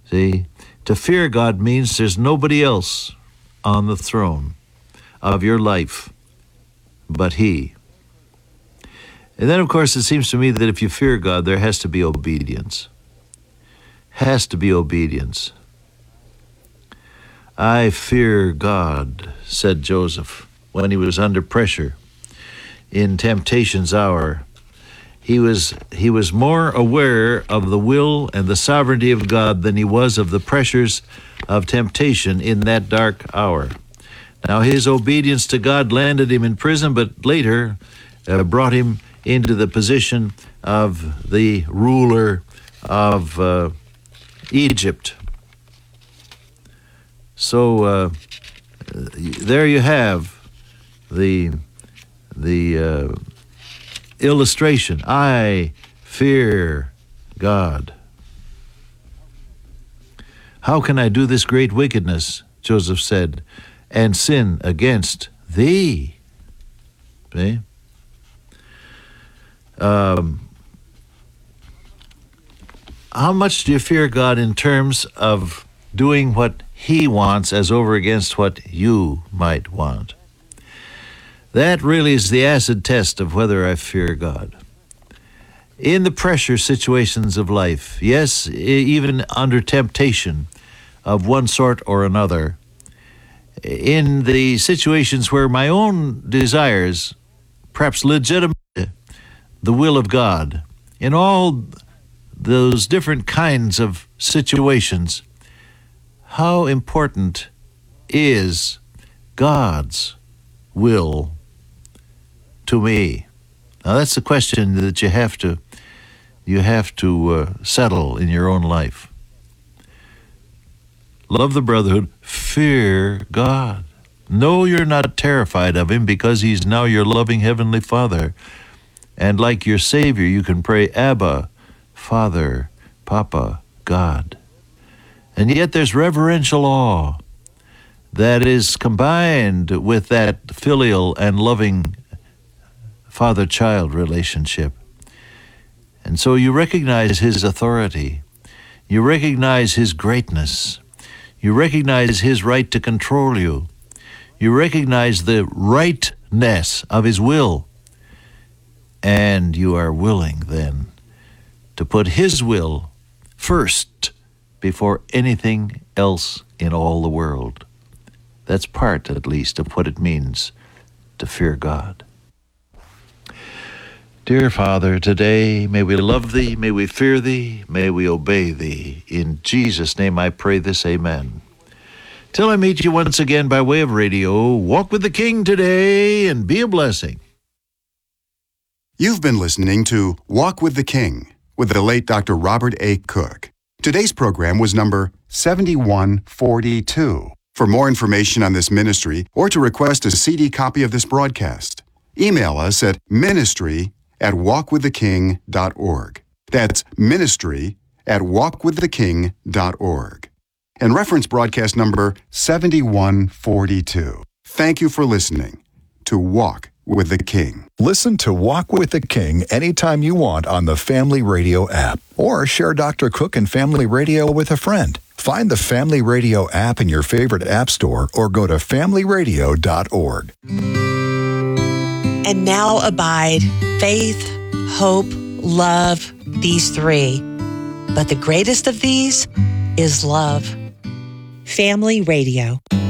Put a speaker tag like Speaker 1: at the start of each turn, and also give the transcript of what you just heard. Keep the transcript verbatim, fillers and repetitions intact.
Speaker 1: See, to fear God means there's nobody else on the throne of your life but He. And then, of course, it seems to me that if you fear God, there has to be obedience. Has to be obedience. I fear God, said Joseph, when he was under pressure in temptation's hour. He was he was more aware of the will and the sovereignty of God than he was of the pressures of temptation in that dark hour. Now, his obedience to God landed him in prison, but later uh, brought him into the position of the ruler of uh, Egypt. So uh, there you have the the uh, illustration. I fear God. How can I do this great wickedness, Joseph said, and sin against thee? See? Um, how much do you fear God in terms of doing what He wants as over against what you might want? That really is the acid test of whether I fear God. In the pressure situations of life, yes, even under temptation of one sort or another, in the situations where my own desires, perhaps legitimate, the will of God, in all those different kinds of situations, how important is God's will to me? Now that's the question that you have to you have to uh, settle in your own life. Love the brotherhood, fear God. Know you're not terrified of Him because He's now your loving Heavenly Father. And like your Savior, you can pray, Abba, Father, Papa, God. And yet there's reverential awe that is combined with that filial and loving father-child relationship. And so you recognize His authority. You recognize His greatness. You recognize His right to control you. You recognize the rightness of His will. And you are willing then to put His will first before anything else in all the world. That's part, at least, of what it means to fear God. Dear Father, today may we love Thee, may we fear Thee, may we obey Thee. In Jesus' name I pray this, amen. Till I meet you once again by way of radio, walk with the King today and be a blessing.
Speaker 2: You've been listening to Walk with the King with the late Doctor Robert A. Cook. Today's program was number seventy-one forty-two. For more information on this ministry or to request a C D copy of this broadcast, email us at ministry at walk with the king dot org. That's ministry at walk with the king dot org. And reference broadcast number seventy-one forty-two. Thank you for listening to Walk with the King.
Speaker 3: Listen to Walk with the King anytime you want on the Family Radio app, or share Doctor Cook and Family Radio with a friend. Find the Family Radio app in your favorite app store or go to family radio dot org.
Speaker 4: And now abide faith, hope, love, these three. But the greatest of these is love. Family Radio.